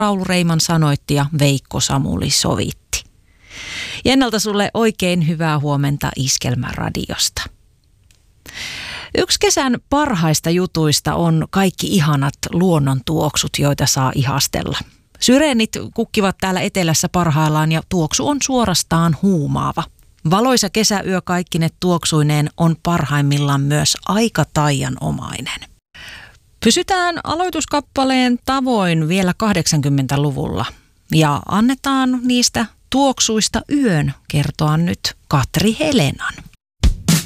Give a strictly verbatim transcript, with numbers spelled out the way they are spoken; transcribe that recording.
Raulu Reiman sanoitti ja Veikko Samuli sovitti. Jennalta sulle oikein hyvää huomenta Iskelmäradiosta. Yksi kesän parhaista jutuista on kaikki ihanat luonnon tuoksut, joita saa ihastella. Syreenit kukkivat täällä etelässä parhaillaan ja tuoksu on suorastaan huumaava. Valoisa kesäyö kaikkine tuoksuineen on parhaimmillaan myös aika taianomainen. Pysytään aloituskappaleen tavoin vielä kahdeksankymmentäluvulla ja annetaan niistä tuoksuista yön kertoa nyt Katri Helenan.